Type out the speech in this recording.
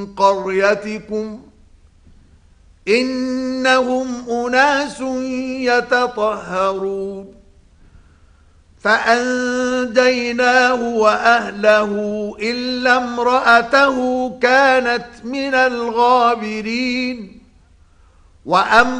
قريتكم إنهم أناس يتطهرون فأنجيناه وأهله إلا امرأته كانت من الغابرين